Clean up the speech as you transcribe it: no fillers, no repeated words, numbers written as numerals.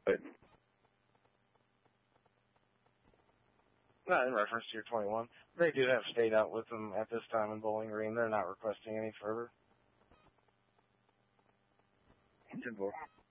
Not in reference to your 21. They do have stayed out with them at this time in Bowling Green. They're not requesting any further. 10-4.